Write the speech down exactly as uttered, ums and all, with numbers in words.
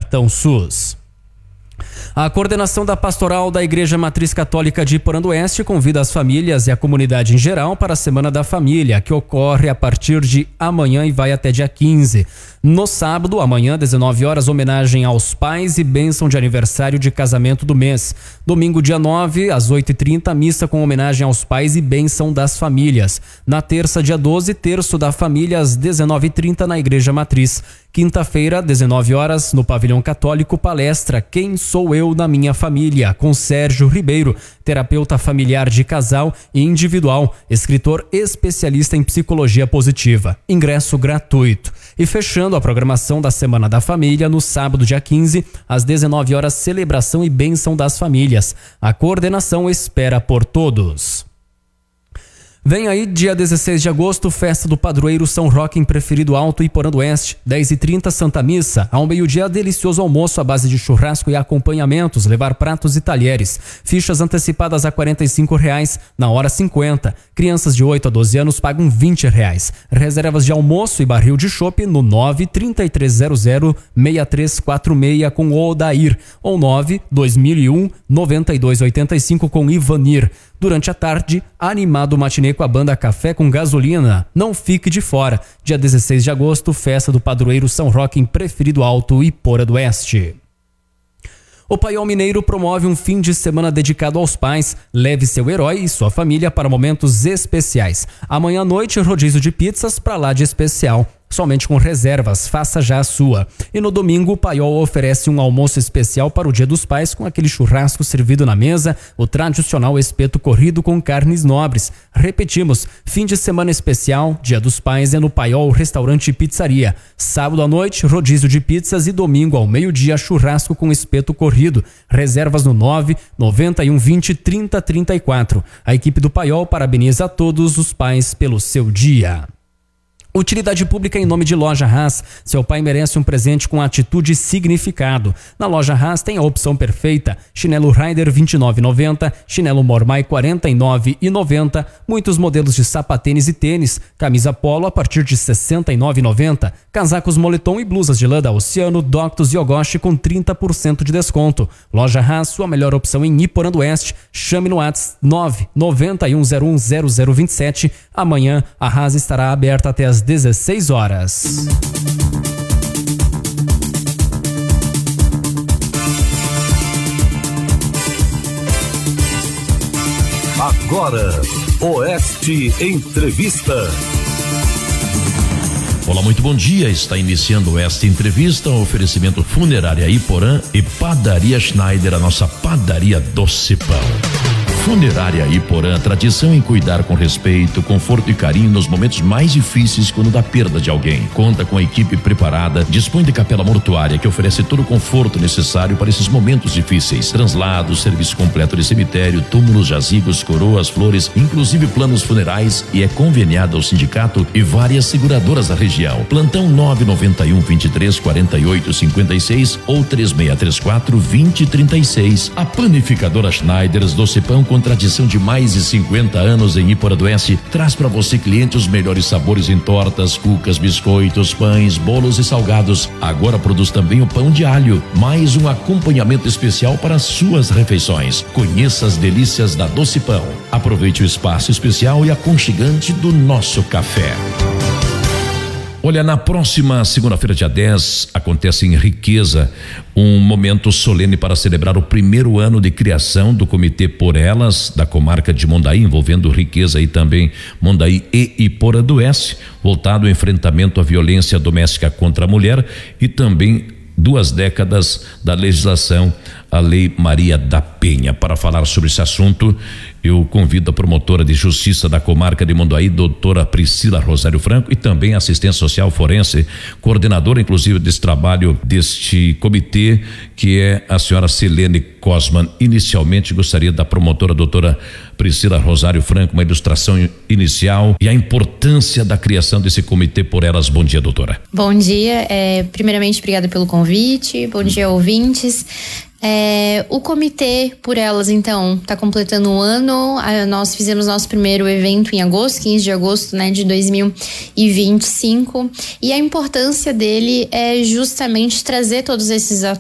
cartão SUS. A coordenação da Pastoral da Igreja Matriz Católica de Iporã do Oeste convida as famílias e a comunidade em geral para a Semana da Família, que ocorre a partir de amanhã e vai até dia quinze. No sábado, amanhã, dezenove horas, homenagem aos pais e bênção de aniversário de casamento do mês. Domingo, dia nove, às oito e trinta, missa com homenagem aos pais e bênção das famílias. Na terça, dia doze, terço da família, às dezenove e trinta, na Igreja Matriz. Quinta-feira, dezenove horas, no Pavilhão Católico, palestra Quem Sou Eu na Minha Família, com Sérgio Ribeiro, terapeuta familiar de casal e individual, escritor especialista em psicologia positiva. Ingresso gratuito. E fechando a programação da Semana da Família, no sábado, dia quinze, às dezenove horas, celebração e bênção das famílias. A coordenação espera por todos. Vem aí, dia dezesseis de agosto, festa do padroeiro São Roque em Preferido Alto, Iporã do Oeste, dez e trinta, Santa Missa. Ao meio-dia, delicioso almoço à base de churrasco e acompanhamentos, levar pratos e talheres. Fichas antecipadas a quarenta e cinco reais, na hora cinquenta. Crianças de oito a doze anos pagam vinte reais. Reservas de almoço e barril de chopp no nove trinta e três zero zero seis três quatro seis com Odair ou nove dois mil e um noventa e dois oitenta e cinco com Ivanir. Durante a tarde, animado matinê com a banda Café com Gasolina. Não fique de fora. Dia dezesseis de agosto, festa do padroeiro São Roque em Preferido Alto, Iporã do Oeste. O Paiol Mineiro promove um fim de semana dedicado aos pais. Leve seu herói e sua família para momentos especiais. Amanhã à noite, rodízio de pizzas para lá de especial. Somente com reservas, faça já a sua. E no domingo, o Paiol oferece um almoço especial para o Dia dos Pais com aquele churrasco servido na mesa, o tradicional espeto corrido com carnes nobres. Repetimos, fim de semana especial, Dia dos Pais é no Paiol Restaurante e Pizzaria. Sábado à noite, rodízio de pizzas e domingo ao meio-dia, churrasco com espeto corrido. Reservas no nove noventa e um vinte trinta trinta e quatro. A equipe do Paiol parabeniza a todos os pais pelo seu dia. Utilidade pública em nome de Loja Haas. Seu pai merece um presente com atitude e significado. Na Loja Haas tem a opção perfeita. Chinelo Rider vinte e nove reais e noventa centavos, chinelo Mormai quarenta e nove reais e noventa centavos, muitos modelos de sapatênis e tênis, camisa polo a partir de sessenta e nove reais e noventa centavos, casacos moletom e blusas de lã da Oceano, Doctos e Ogoshi com trinta por cento de desconto. Loja Haas, sua melhor opção em Iporã do Oeste. Chame no WhatsApp nove nove um zero um zero zero dois sete. Amanhã a Haas estará aberta até as dezesseis horas. Agora, Oeste Entrevista. Olá, muito bom dia. Está iniciando esta entrevista, um oferecimento Funerária Iporã e Padaria Schneider, a nossa padaria Doce Pão. Funerária Iporã, tradição em cuidar com respeito, conforto e carinho nos momentos mais difíceis quando da perda de alguém. Conta com a equipe preparada, dispõe de capela mortuária que oferece todo o conforto necessário para esses momentos difíceis. Translados, serviço completo de cemitério, túmulos, jazigos, coroas, flores, inclusive planos funerais, e é conveniada ao sindicato e várias seguradoras da região. Plantão nove nove um, vinte e três, quarenta e oito, cinquenta e seis ou três seis três quatro, vinte, trinta e seis. A panificadora Schneiders Doce Pão, com tradição de mais de cinquenta anos em Iporã do Oeste, traz para você, cliente, os melhores sabores em tortas, cucas, biscoitos, pães, bolos e salgados. Agora produz também o pão de alho, mais um acompanhamento especial para as suas refeições. Conheça as delícias da Doce Pão. Aproveite o espaço especial e aconchegante do nosso café. Olha, na próxima segunda-feira, dia dez, acontece em Riqueza um momento solene para celebrar o primeiro ano de criação do Comitê Por Elas, da comarca de Mondaí, envolvendo Riqueza e também Mondaí e Iporã do Oeste, voltado ao enfrentamento à violência doméstica contra a mulher e também duas décadas da legislação, a Lei Maria da Penha. Para falar sobre esse assunto, eu convido a promotora de justiça da comarca de Mondaí, doutora Priscila Rosário Franco, e também assistência social forense, coordenadora inclusive desse trabalho, deste comitê, que é a senhora Selene Cosman. Inicialmente gostaria da promotora doutora Priscila Rosário Franco uma ilustração inicial e a importância da criação desse Comitê Por Elas. Bom dia, doutora. Bom dia, é, primeiramente obrigada pelo convite, bom dia, ouvintes. É, o Comitê Por Elas, então, está completando um ano. A, nós fizemos nosso primeiro evento em agosto, quinze de agosto, né, de dois mil e vinte e cinco. E a importância dele é justamente trazer todos esses